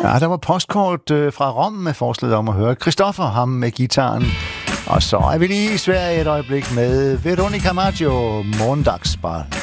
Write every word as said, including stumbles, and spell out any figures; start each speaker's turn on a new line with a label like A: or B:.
A: Ja, der var postkort øh, fra Rom med forslaget om at høre Christoffer, ham med gitaren. Og så er vi lige i Sverige et øjeblik med Veronica Maggio, Måndagsbar.